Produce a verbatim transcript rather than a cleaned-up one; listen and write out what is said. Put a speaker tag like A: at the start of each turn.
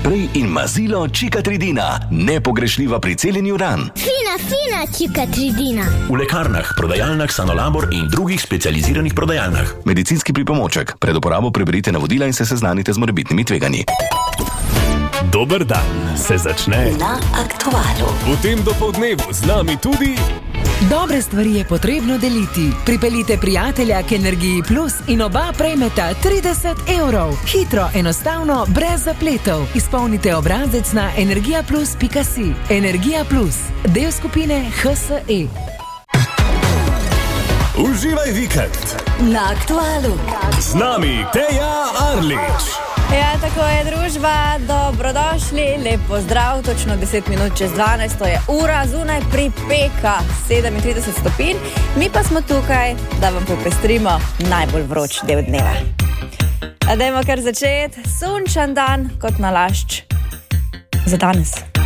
A: sprej in mazilo Cicatricina. Nepogrešljiva pri celjenju ran.
B: Fina, fina Cicatricina.
C: V lekarnah, prodajalnah Sanolabor in drugih specializiranih prodajalnah.
A: Medicinski pripomoček. Pred uporabo preberite navodila in se seznanite z morebitnimi tveganji.
D: Dober dan se začne
E: na Aktualu.
D: V tem dopoldnevu z nami tudi...
F: Dobre stvari je potrebno deliti. Pripeljite prijatelja k Energiji Plus in oba prejmeta trideset evrov. Hitro, enostavno, brez zapletov. Izpolnite obrazec na energija plus pika si. Energija Plus, del skupine H S E.
D: Uživaj vikend
E: Na Aktualu.
D: z nami Teja Arlič.
G: Ja, tako je, družba, dobrodošli, lep pozdrav, točno deset minut čez dvanajst, to je ura, zunaj pripeka sedemintrideset stopinj, mi pa smo tukaj, da vam popestrimo najbolj vroč del dneva. A dajmo kar začeti, sončan dan kot nalašč za danes.